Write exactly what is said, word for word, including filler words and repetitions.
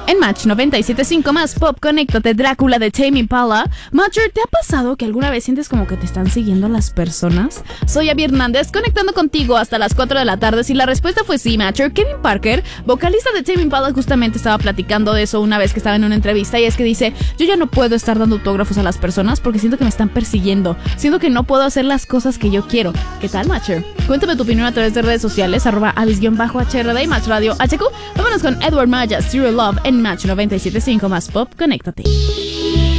En Match noventa y siete punto cinco más pop, conéctate. Drácula de Tame Impala. Matcher, ¿te ha pasado que alguna vez sientes como que te están siguiendo las personas? Soy Abby Hernández, conectando contigo hasta las cuatro de la tarde. Si la respuesta fue sí, Matcher, Kevin Parker, vocalista de Tame Impala, justamente estaba platicando de eso una vez que estaba en una entrevista, y es que dice: yo ya no puedo estar dando autógrafos a las personas porque siento que me están persiguiendo, siento que no puedo hacer las cosas que yo quiero. ¿Qué tal, Matcher? Cuéntame tu opinión a través de redes sociales, arroba Abis-H R D y Match Radio H Q. Vámonos con Edward Maya, Zero Love en Match noventa y siete punto cinco más pop, conéctate.